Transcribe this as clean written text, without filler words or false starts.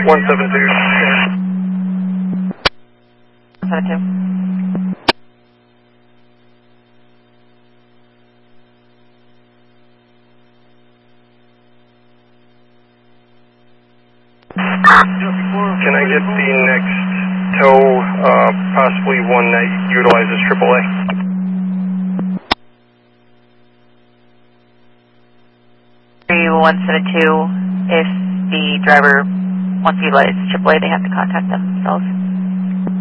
172. Can I get the next tow, possibly one that utilizes AAA? $172. If the driver wants to utilize AAA, they have to contact themselves.